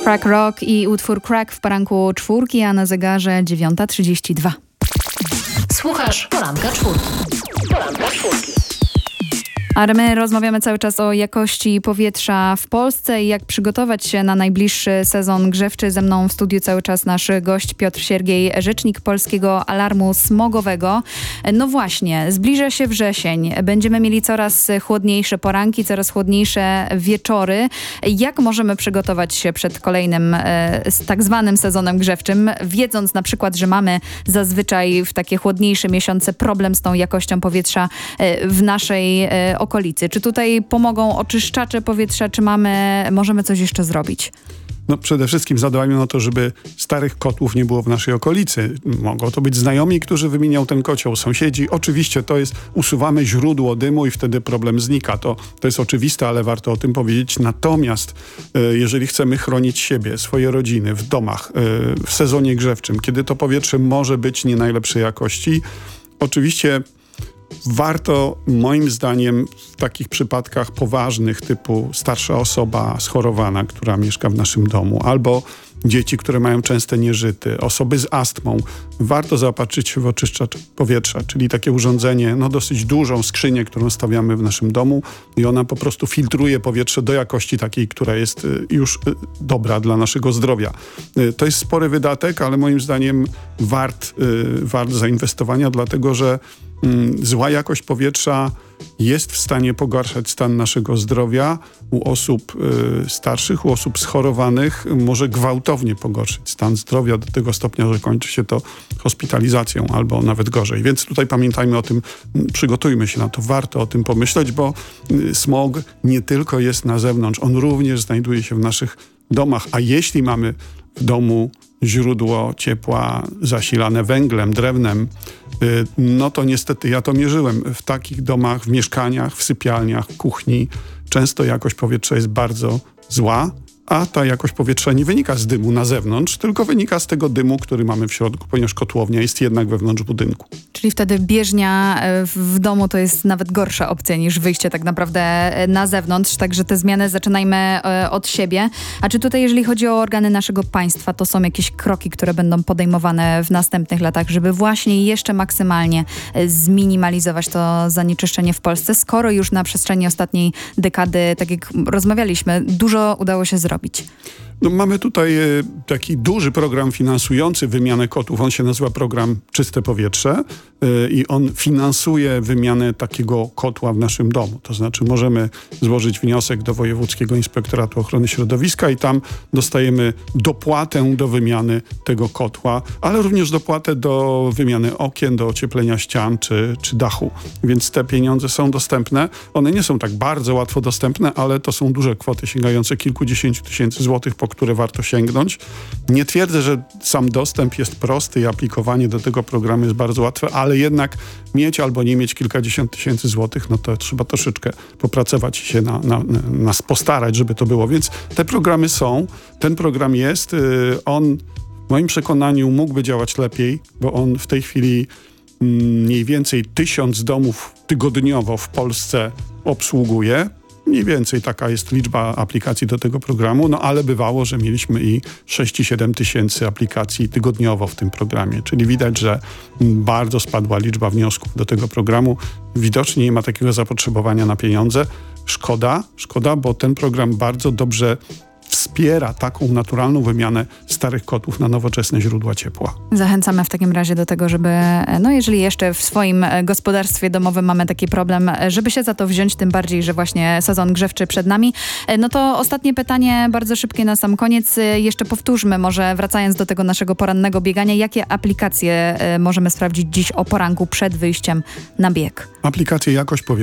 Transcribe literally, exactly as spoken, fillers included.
Crack Rock i utwór Crack w poranku czwórki, a na zegarze dziewiąta trzydzieści dwa. Słuchasz Poranka Czwórki. Poranka Czwórki. A my rozmawiamy cały czas o jakości powietrza w Polsce i jak przygotować się na najbliższy sezon grzewczy. Ze mną w studiu cały czas nasz gość Piotr Siergiej, rzecznik Polskiego Alarmu Smogowego. No właśnie, zbliża się wrzesień. Będziemy mieli coraz chłodniejsze poranki, coraz chłodniejsze wieczory. Jak możemy przygotować się przed kolejnym e, tak zwanym sezonem grzewczym, wiedząc na przykład, że mamy zazwyczaj w takie chłodniejsze miesiące problem z tą jakością powietrza e, w naszej e, okolicy. Czy tutaj pomogą oczyszczacze powietrza, czy mamy, możemy coś jeszcze zrobić? No przede wszystkim zadbajmy o to, żeby starych kotłów nie było w naszej okolicy. Mogą to być znajomi, którzy wymienią ten kocioł, sąsiedzi. Oczywiście to jest, usuwamy źródło dymu i wtedy problem znika. To, to jest oczywiste, ale warto o tym powiedzieć. Natomiast y, jeżeli chcemy chronić siebie, swoje rodziny w domach, y, w sezonie grzewczym, kiedy to powietrze może być nie najlepszej jakości, oczywiście warto, moim zdaniem, w takich przypadkach poważnych, typu starsza osoba schorowana, która mieszka w naszym domu, albo dzieci, które mają częste nieżyty, osoby z astmą, warto zaopatrzyć się w oczyszczacz powietrza, czyli takie urządzenie, no dosyć dużą skrzynię, którą stawiamy w naszym domu i ona po prostu filtruje powietrze do jakości takiej, która jest już dobra dla naszego zdrowia. To jest spory wydatek, ale moim zdaniem wart, wart zainwestowania, dlatego że zła jakość powietrza jest w stanie pogarszać stan naszego zdrowia u osób y, starszych, u osób schorowanych, może gwałtownie pogorszyć stan zdrowia do tego stopnia, że kończy się to hospitalizacją albo nawet gorzej. Więc tutaj pamiętajmy o tym, przygotujmy się na to, warto o tym pomyśleć, bo y, smog nie tylko jest na zewnątrz, on również znajduje się w naszych domach, a jeśli mamy w domu źródło ciepła zasilane węglem, drewnem, no to niestety ja to mierzyłem. W takich domach, w mieszkaniach, w sypialniach, w kuchni często jakość powietrza jest bardzo zła, a ta jakość powietrza nie wynika z dymu na zewnątrz, tylko wynika z tego dymu, który mamy w środku, ponieważ kotłownia jest jednak wewnątrz budynku. Czyli wtedy bieżnia w domu to jest nawet gorsza opcja niż wyjście tak naprawdę na zewnątrz, także te zmiany zaczynajmy od siebie. A czy tutaj, jeżeli chodzi o organy naszego państwa, to są jakieś kroki, które będą podejmowane w następnych latach, żeby właśnie jeszcze maksymalnie zminimalizować to zanieczyszczenie w Polsce, skoro już na przestrzeni ostatniej dekady, tak jak rozmawialiśmy, dużo udało się zrobić? No, mamy tutaj e, taki duży program finansujący wymianę kotłów. On się nazywa program Czyste Powietrze e, i on finansuje wymianę takiego kotła w naszym domu. To znaczy możemy złożyć wniosek do Wojewódzkiego Inspektoratu Ochrony Środowiska i tam dostajemy dopłatę do wymiany tego kotła, ale również dopłatę do wymiany okien, do ocieplenia ścian czy, czy dachu. Więc te pieniądze są dostępne. One nie są tak bardzo łatwo dostępne, ale to są duże kwoty sięgające kilkudziesięciu tysięcy złotych, po które warto sięgnąć. Nie twierdzę, że sam dostęp jest prosty i aplikowanie do tego programu jest bardzo łatwe, ale jednak mieć albo nie mieć kilkadziesiąt tysięcy złotych, no to trzeba troszeczkę popracować i się na, na, nas postarać, żeby to było. Więc te programy są, ten program jest, on w moim przekonaniu mógłby działać lepiej, bo on w tej chwili mniej więcej tysiąc domów tygodniowo w Polsce obsługuje. Mniej więcej taka jest liczba aplikacji do tego programu, no ale bywało, że mieliśmy i sześć i siedem tysięcy aplikacji tygodniowo w tym programie. Czyli widać, że bardzo spadła liczba wniosków do tego programu. Widocznie nie ma takiego zapotrzebowania na pieniądze. Szkoda, szkoda, bo ten program bardzo dobrze wspiera taką naturalną wymianę starych kotłów na nowoczesne źródła ciepła. Zachęcamy w takim razie do tego, żeby, no jeżeli jeszcze w swoim gospodarstwie domowym mamy taki problem, żeby się za to wziąć, tym bardziej, że właśnie sezon grzewczy przed nami. No to ostatnie pytanie, bardzo szybkie na sam koniec. Jeszcze powtórzmy, może wracając do tego naszego porannego biegania, jakie aplikacje możemy sprawdzić dziś o poranku przed wyjściem na bieg? Aplikacje Jakość Powietrza